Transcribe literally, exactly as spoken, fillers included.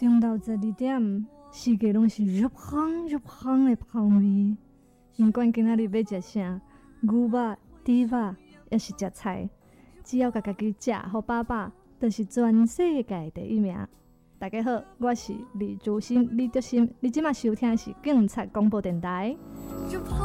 中昼十二點，四界攏是入香入香的香味。毋管今仔日要食啥，牛肉、豬肉，抑是食菜，只要家家己食好飽飽，就是全世界第一名。大家好，我是李竹心李竹心，你即馬收聽的是警察廣播電台。